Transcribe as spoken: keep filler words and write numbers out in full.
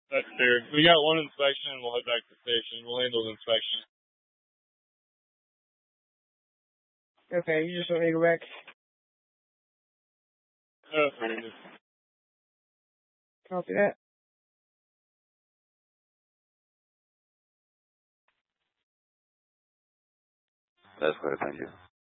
That's fair. We got one inspection and we'll head back to the station. We'll handle the inspection. Okay, you just want me to go back? Oh, sorry. Copy that. That's clear, thank you.